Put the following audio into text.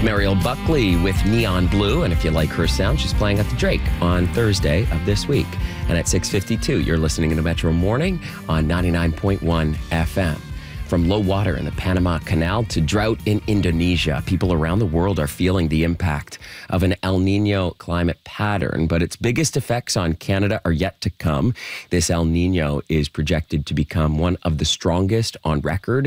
Mariel Buckley with Neon Blue, and if you like her sound, she's playing at the Drake on Thursday of this week. And at 6:52, you're listening to Metro Morning on 99.1 FM. From low water in the Panama Canal to drought in Indonesia, people around the world are feeling the impact of an El Nino climate pattern, but its biggest effects on Canada are yet to come. This El Nino is projected to become one of the strongest on record